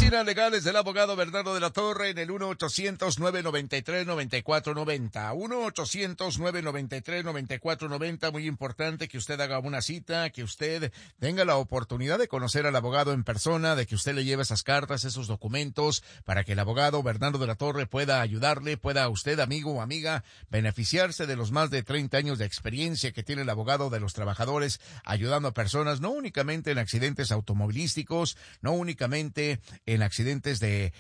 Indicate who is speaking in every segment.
Speaker 1: oficinas legales del abogado Bernardo de la Torre en el 1-800-993-9490. 1-800-993-9490. Muy importante que usted haga una cita, que usted tenga la oportunidad de conocer al abogado en persona, de que usted le lleve esas cartas, esos documentos, para que el abogado Bernardo de la Torre pueda ayudarle, pueda usted, amigo o amiga, beneficiarse de los más de 30 años de experiencia que tiene el abogado de los trabajadores, ayudando a personas, no únicamente en accidentes automovilísticos, no únicamente en accidentes de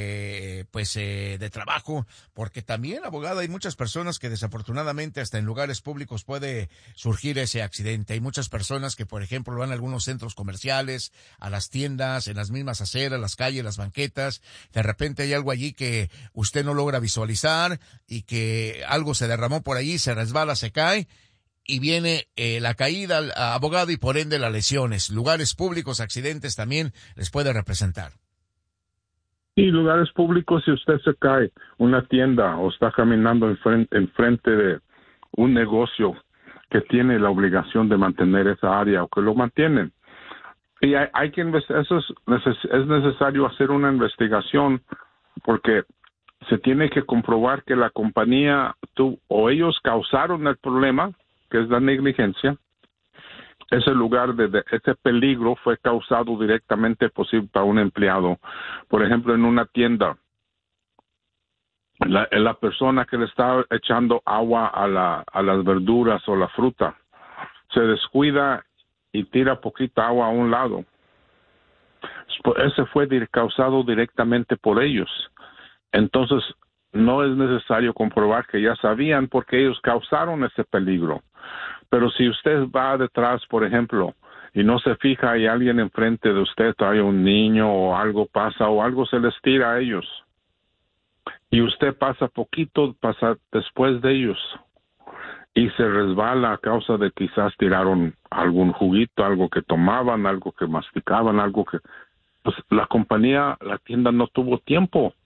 Speaker 1: trabajo, porque también, abogado, hay muchas personas que desafortunadamente hasta en lugares públicos puede surgir ese accidente. Hay muchas personas que, por ejemplo, van a algunos centros comerciales, a las tiendas, en las mismas aceras, las calles, las banquetas. De repente hay algo allí que usted no logra visualizar y que algo se derramó por allí, se resbala, se cae, y viene la caída al abogado y por ende las lesiones. Lugares públicos, accidentes también les puede representar.
Speaker 2: Y lugares públicos, si usted se cae, una tienda o está caminando enfrente de un negocio que tiene la obligación de mantener esa área o que lo mantienen. Y hay que es necesario hacer una investigación porque se tiene que comprobar que la compañía o ellos causaron el problema, que es la negligencia. Ese lugar, ese peligro fue causado directamente posible para un empleado. Por ejemplo, en una tienda, la persona que le está echando agua a las verduras o la fruta se descuida y tira poquita agua a un lado. Ese fue causado directamente por ellos. Entonces, no es necesario comprobar que ya sabían porque ellos causaron ese peligro. Pero si usted va detrás, por ejemplo, y no se fija y alguien enfrente de usted, hay un niño o algo pasa o algo se les tira a ellos, y usted pasa después de ellos y se resbala a causa de quizás tiraron algún juguito, algo que tomaban, algo que masticaban, pues la compañía, la tienda no tuvo tiempo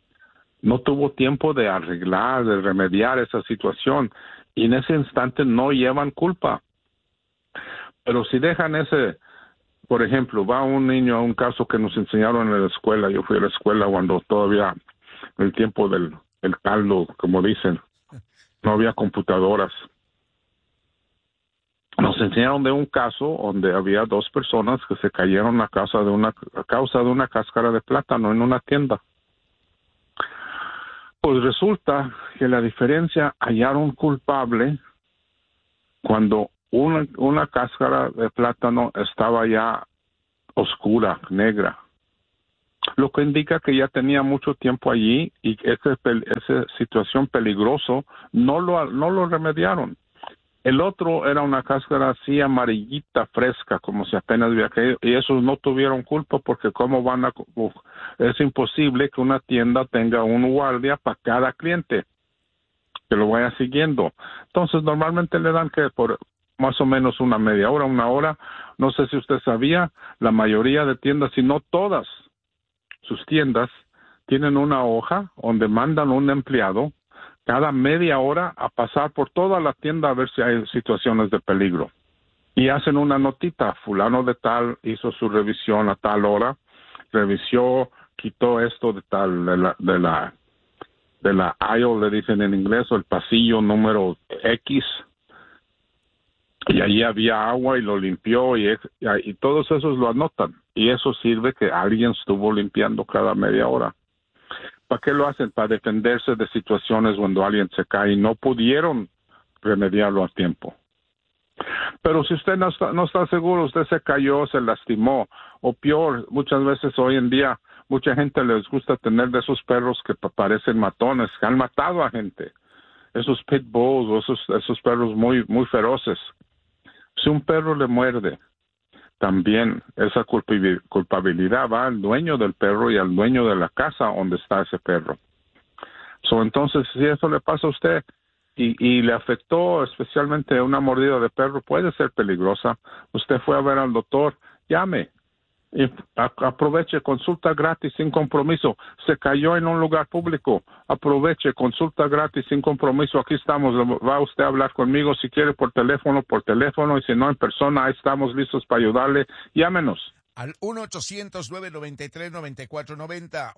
Speaker 2: de arreglar, de remediar esa situación, y en ese instante no llevan culpa. Pero si dejan por ejemplo, va un niño a un caso que nos enseñaron en la escuela. Yo fui a la escuela cuando todavía, en el tiempo del caldo, como dicen, no había computadoras. Nos enseñaron de un caso donde había dos personas que se cayeron a causa de una cáscara de plátano en una tienda. Pues resulta que la diferencia, hallaron culpable cuando una cáscara de plátano estaba ya oscura, negra, lo que indica que ya tenía mucho tiempo allí y esa situación peligroso no lo remediaron. El otro era una cáscara así amarillita, fresca, como si apenas había caído, y esos no tuvieron culpa porque es imposible que una tienda tenga un guardia para cada cliente que lo vaya siguiendo. Entonces normalmente le dan que por más o menos una media hora, una hora. No sé si usted sabía, la mayoría de tiendas, si no todas sus tiendas, tienen una hoja donde mandan un empleado cada media hora a pasar por toda la tienda a ver si hay situaciones de peligro. Y hacen una notita, fulano de tal hizo su revisión a tal hora, revisó, quitó esto de tal, de la aisle, le dicen en inglés, o el pasillo número X, y allí había agua y lo limpió, y todos esos lo anotan, y eso sirve que alguien estuvo limpiando cada media hora. ¿Para qué lo hacen? Para defenderse de situaciones cuando alguien se cae y no pudieron remediarlo a tiempo. Pero si usted no está seguro, usted se cayó, se lastimó, o peor, muchas veces hoy en día, mucha gente les gusta tener de esos perros que parecen matones, que han matado a gente, esos pit bulls o esos perros muy, muy feroces. Si un perro le muerde, también esa culpabilidad va al dueño del perro y al dueño de la casa donde está ese perro. Entonces, si eso le pasa a usted y le afectó especialmente una mordida de perro, puede ser peligrosa. Usted fue a ver al doctor, llame. Y aproveche, consulta gratis sin compromiso. Se cayó en un lugar público, aproveche, consulta gratis sin compromiso. Aquí estamos, va usted a hablar conmigo si quiere por teléfono, y si no en persona, ahí estamos listos para ayudarle. Llámenos.
Speaker 1: al 1-800-993-9490,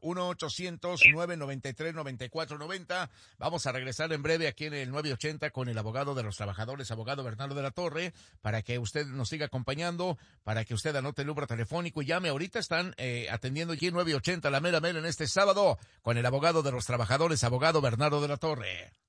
Speaker 1: 1-800-993-9490. Vamos a regresar en breve aquí en el 980 con el abogado de los trabajadores, abogado Bernardo de la Torre, para que usted nos siga acompañando, para que usted anote el número telefónico y llame. Ahorita están atendiendo aquí en 980, la mera en este sábado, con el abogado de los trabajadores, abogado Bernardo de la Torre.